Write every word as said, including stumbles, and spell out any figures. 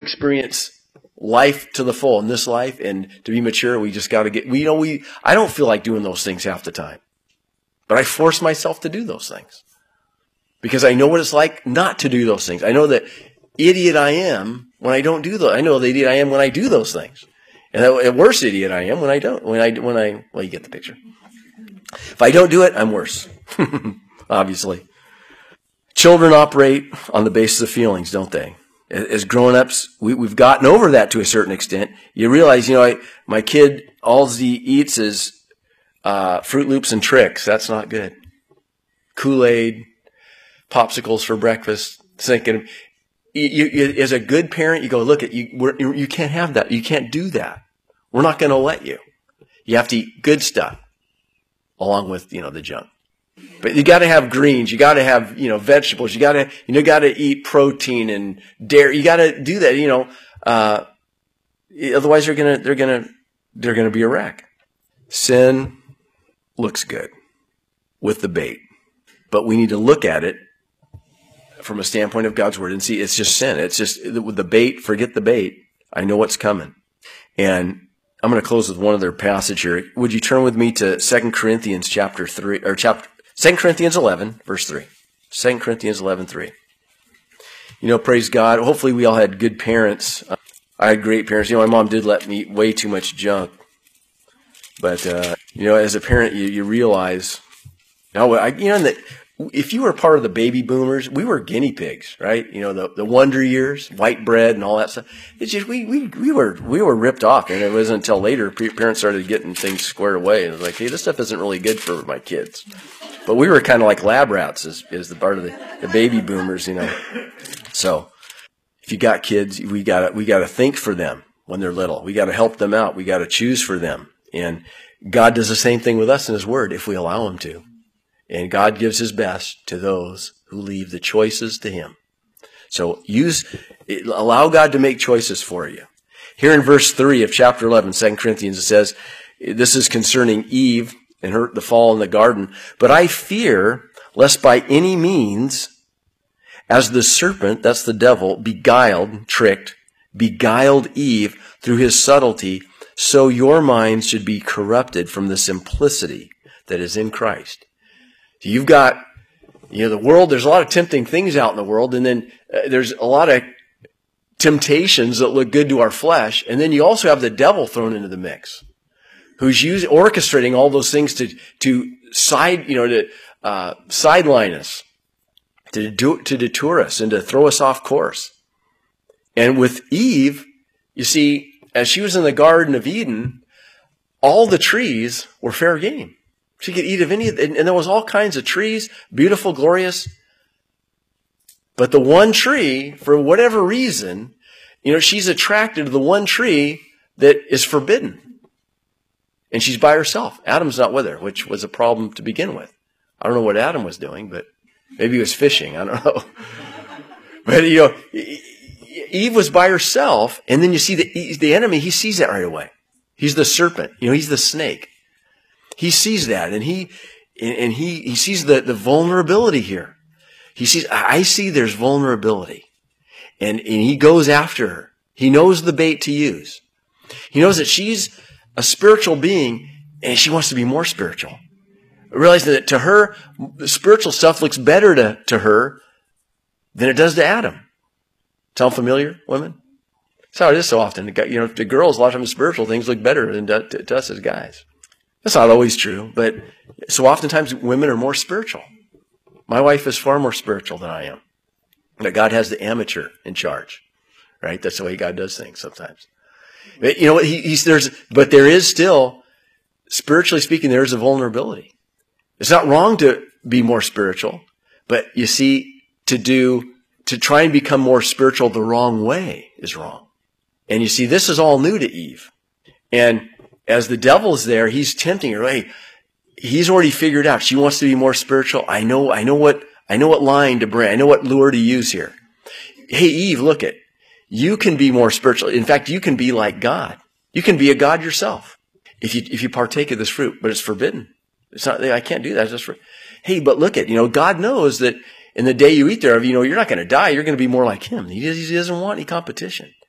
experience life to the full in this life and to be mature, we just got to get, we, you know, we, I don't feel like doing those things half the time, but I force myself to do those things because I know what it's like not to do those things. I know that idiot I am when I don't do those. I know the idiot I am when I do those things. And the worse idiot I am when I don't, when I, when I, well, you get the picture. If I don't do it, I'm worse. Obviously. Children operate on the basis of feelings, don't they? As grown-ups, we, we've gotten over that to a certain extent. You realize, you know, I, my kid, all he eats is uh, Fruit Loops and Tricks. That's not good. Kool-Aid, popsicles for breakfast. Thinking, you, you, as a good parent, you go, look, at you, we're, you can't have that. You can't do that. We're not going to let you. You have to eat good stuff along with, you know, the junk. But you got to have greens. You got to have, you know, vegetables. You got to, you know, got to eat protein and dairy. You got to do that, you know. Uh, otherwise, they're gonna, they're gonna, they're gonna be a wreck. Sin looks good with the bait, but we need to look at it from a standpoint of God's word and see it's just sin. It's just with the bait. Forget the bait. I know what's coming, and I'm going to close with one other passage here. Would you turn with me to Second Corinthians chapter three or chapter? Second Corinthians eleven, verse three. Second Corinthians eleven, three. You know, praise God. Hopefully we all had good parents. I had great parents. You know, my mom did let me eat way too much junk. But, uh, you know, as a parent, you, you realize, you know, I, you know that if you were part of the baby boomers, we were guinea pigs, right? You know, the, the wonder years, white bread and all that stuff. It's just, we, we, we were, we were ripped off. And it wasn't until later parents started getting things squared away. And it was like, hey, this stuff isn't really good for my kids. But we were kind of like lab rats as, as the part of the, the baby boomers, you know. So if you got kids, we gotta, we gotta think for them when they're little. We gotta help them out. We gotta choose for them. And God does the same thing with us in his word if we allow him to. And God gives his best to those who leave the choices to him. So use, allow God to make choices for you. Here in verse three of chapter eleven, Second Corinthians, it says, this is concerning Eve and her, the fall in the garden. But I fear lest by any means, as the serpent, that's the devil, beguiled, tricked, beguiled Eve through his subtlety, so your minds should be corrupted from the simplicity that is in Christ. So you've got, you know, the world, there's a lot of tempting things out in the world, and then uh, there's a lot of temptations that look good to our flesh, and then you also have the devil thrown into the mix, who's using, orchestrating all those things to, to side, you know, to, uh, sideline us, to do, to detour us and to throw us off course. And with Eve, you see, as she was in the Garden of Eden, all the trees were fair game. She could eat of any, and, and there was all kinds of trees, beautiful, glorious. But the one tree, for whatever reason, you know, she's attracted to the one tree that is forbidden. And she's by herself. Adam's not with her, which was a problem to begin with. I don't know what Adam was doing, but maybe he was fishing. I don't know. But, you know, Eve was by herself, and then you see the, the enemy, he sees that right away. He's the serpent. You know, he's the snake. He sees that, and he and he, he sees the, the vulnerability here. He sees, I see there's vulnerability. And, and he goes after her. He knows the bait to use. He knows that she's a spiritual being, and she wants to be more spiritual. Realizing that to her, the spiritual stuff looks better to, to her than it does to Adam. Sound familiar, women? That's how it is so often. You know, to girls, a lot of times spiritual things look better than to, to, to us as guys. That's not always true, but so oftentimes women are more spiritual. My wife is far more spiritual than I am. But God has the amateur in charge, right? That's the way God does things sometimes. You know, he, he's, there's, but there is still, spiritually speaking, there is a vulnerability. It's not wrong to be more spiritual, but you see, to do, to try and become more spiritual the wrong way is wrong. And you see, this is all new to Eve. And as the devil's there, he's tempting her. Hey, he's already figured out she wants to be more spiritual. I know, I know what, I know what line to bring. I know what lure to use here. Hey, Eve, look it. You can be more spiritual. In fact, you can be like God. You can be a God yourself if you, if you partake of this fruit, but it's forbidden. It's not, I can't do that. It's just for, hey, but look it, you know, God knows that in the day you eat thereof, you know, you're not going to die. You're going to be more like him. He, he doesn't want any competition.